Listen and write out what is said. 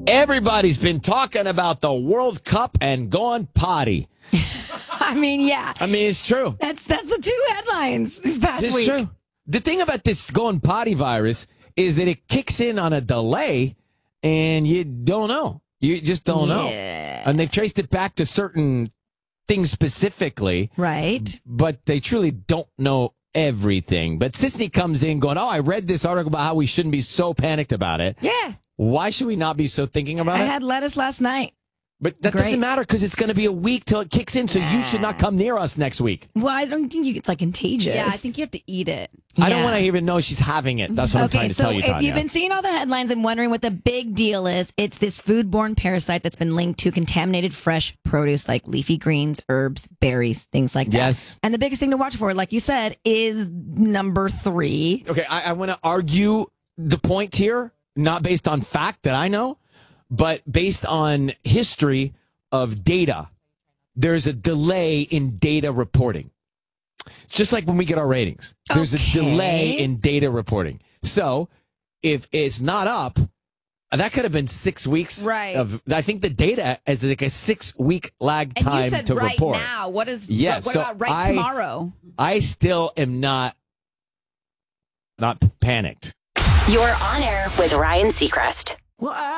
Everybody's been talking about the World Cup and going potty. I mean, yeah. I mean, it's true. That's the two headlines this past It's week. true. The thing about this going potty virus is that it kicks in on a delay, and you don't know. You just don't know. And they've traced it back to certain things specifically. Right. But they truly don't know everything. But Sisney comes in going, I read this article about how we shouldn't be so panicked about it. Yeah. Why should we not be so thinking about I it? had lettuce last night. But that doesn't matter because it's going to be a week till it kicks in, so you should not come near us next week. Well, I don't think it's like contagious. Yeah, I think you have to eat it. I don't want to even know she's having it. That's what I'm trying to tell you, Tanya. If you've been seeing all the headlines and wondering what the big deal is, it's this foodborne parasite that's been linked to contaminated fresh produce like leafy greens, herbs, berries, things like that. Yes. And the biggest thing to watch for, like you said, is number 3. Okay, I want to argue the point here, not based on fact that I know, but based on history of data. There's a delay in data reporting. It's just like when we get our ratings. There's a delay in data reporting. So if it's not up, that could have been 6 weeks. Right. I think the data is like a 6-week lag And time you said to right report. now. What Yes, about right tomorrow? I still am not panicked. You're on air with Ryan Seacrest. Well,